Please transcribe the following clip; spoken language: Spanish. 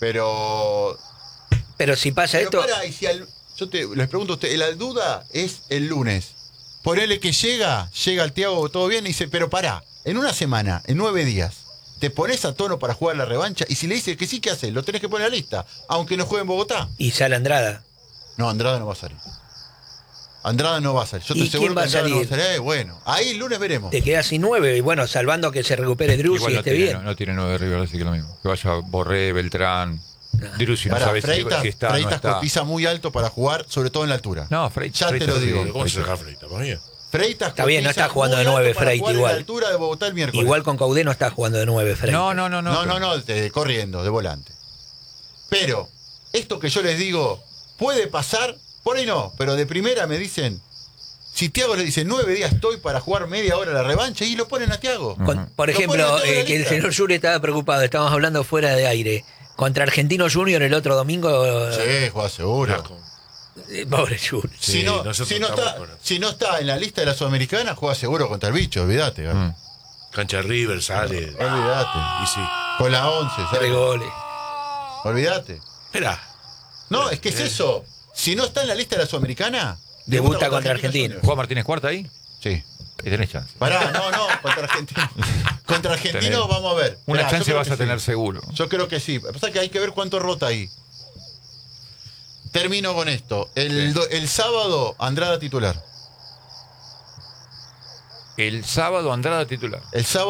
Pero si pasa esto... pará, y si les pregunto a usted, la duda es el lunes. Ponele que llega el Thiago, todo bien, y dice, pero pará, en una semana, en 9 días, te pones a tono para jugar la revancha, y si le dices que sí, ¿qué haces? Lo tenés que poner a la lista, aunque no juegue en Bogotá. Y sale Andrada. No, Andrada no va a salir. Andrada no va a salir. Yo ¿Y estoy seguro quién va que a Andrada no va a salir? salir. Bueno, ahí el lunes veremos. Te quedas sin 9, y bueno, salvando que se recupere Druzzi Igual y no esté tiene, bien. no tiene 9 de River, así que lo mismo. Que vaya Borré, Beltrán, Druzzi, no Pará, sabes si está o no Freitas está. cotiza muy alto para jugar, sobre todo en la altura. No, Freitas. Ya te lo digo. ¿Cómo se deja Freitas? ¿Todavía? Freitas Está bien, no cotiza está jugando muy de 9 alto para Freitas jugar igual. en la altura de Bogotá el miércoles. Igual con Caudé no está jugando de 9, Freitas. Corriendo, de volante. Pero, esto que yo les digo, puede pasar, por ahí no, pero de primera me dicen, si Thiago le dice 9 días estoy para jugar media hora la revancha, y lo ponen a Thiago. Por ejemplo, Lo ponen a Thiago en la que el lista. señor Yuri estaba preocupado, estábamos hablando fuera de aire. Contra Argentino Junior el otro domingo. Sí, juega seguro. Pobre Yuri. Sí, Si no está en la lista de la Sudamericana, juega seguro contra el bicho, olvídate. Cancha de River, sale. Olvídate. Y sí. Con la 11, ¿sabes? 3 goles. Olvídate. Espera. No, es que es eso. Si no está en la lista de la Sudamericana, Debuta contra Argentina. ¿Juega Martínez Cuarta ahí? Sí. Y tenés chance. Pará, no, contra Argentina. Contra Argentinos vamos a ver. Una Esperá, chance yo creo vas que a tener sí. seguro. Yo creo que sí. Lo que pasa es que hay que ver cuánto rota ahí. Termino con esto. El sábado, Andrada titular. El sábado Andrada titular. El sábado.